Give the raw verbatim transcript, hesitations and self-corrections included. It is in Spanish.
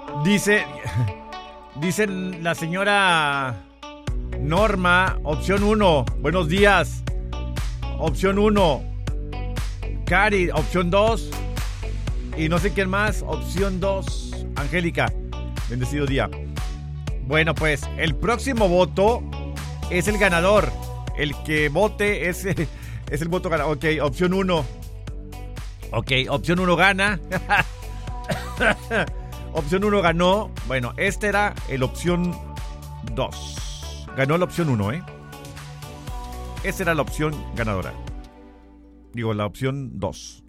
Dice, dicen la señora Norma, opción uno, buenos días. Opción uno, Cari, opción dos. Y no sé quién más, opción dos, Angélica. Bendecido día. Bueno, pues el próximo voto es el ganador. El que vote es, es el voto ganador. Ok, opción uno. Ok, opción uno gana. Opción uno ganó. Bueno, este era el opción dos. Ganó la opción uno, ¿eh? Esta era la opción ganadora. Digo, la opción dos.